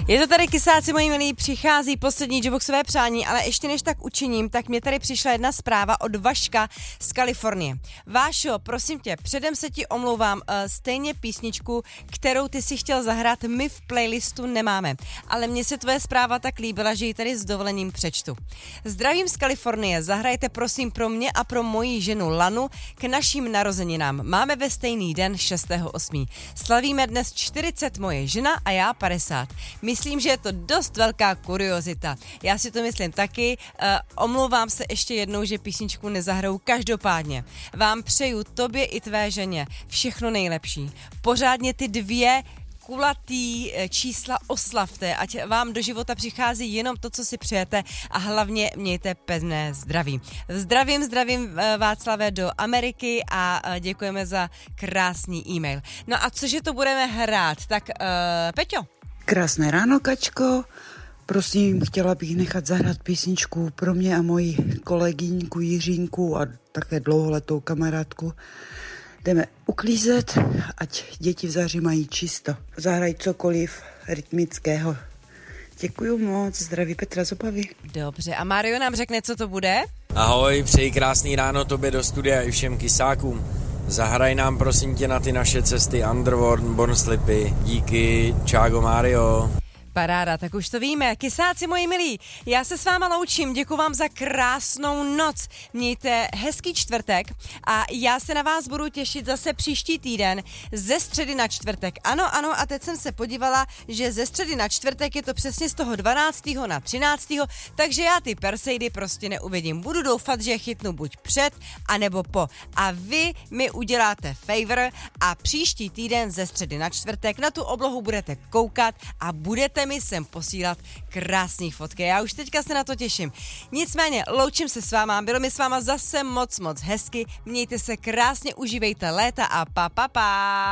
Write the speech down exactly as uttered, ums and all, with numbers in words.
Je to tady, kysáci moji milí, přichází poslední Joboxové přání, ale ještě než tak učiním, tak mě tady přišla jedna zpráva od Vaška z Kalifornie. Vášo, prosím tě, předem se ti omlouvám, uh, stejně písničku, kterou ty si chtěl zahrát, my v playlistu nemáme, ale mně se tvoje zpráva tak líbila, že ji tady s dovolením přečtu. Zdravím z Kalifornie, zahrajte prosím pro mě a pro moji ženu Lanu k našim narozeninám. Máme ve stejný den šestého osmého Slavíme dnes čtyřicet, moje žena a já padesát. Myslím, že je to dost velká kuriozita. Já si to myslím taky. Uh, omlouvám se ještě jednou, že písničku nezahraju. Každopádně vám přeju tobě i tvé ženě všechno nejlepší. Pořádně ty dvě kulatý čísla oslavte, ať vám do života přichází jenom to, co si přejete a hlavně mějte pevné zdraví. Zdravím, zdravím Václavé do Ameriky a děkujeme za krásný e-mail. No a cože to budeme hrát? Tak uh, Peťo. Krásné ráno, Kačko. Prosím, chtěla bych nechat zahrát písničku pro mě a moji kolegyňku Jiřínku a také dlouholetou kamarádku. Jdeme uklízet, ať děti v září mají čisto. Zahraj cokoliv rytmického. Děkuju moc, zdraví Petra z Opavy. Dobře, a Mario nám řekne, co to bude? Ahoj, přeji krásný ráno tobě do studia i všem kysákům. Zahraj nám prosím tě na ty naše cesty Underworld, Born Slippy. Díky, čágo Mario. Paráda, tak už to víme. Kysáci moji milí, já se s váma loučím, děkuji vám za krásnou noc. Mějte hezký čtvrtek a já se na vás budu těšit zase příští týden ze středy na čtvrtek. Ano, ano, a teď jsem se podívala, že ze středy na čtvrtek je to přesně z toho dvanáctého na třináctého takže já ty Perseidy prostě neuvidím. Budu doufat, že je chytnu buď před, anebo po. A vy mi uděláte favor a příští týden ze středy na čtvrtek na tu oblohu budete koukat a budete mi sem posílat krásný fotky. Já už teďka se na to těším. Nicméně, loučím se s váma, bylo mi s váma zase moc, moc hezky. Mějte se krásně, užívejte léta a pa, pa, pa.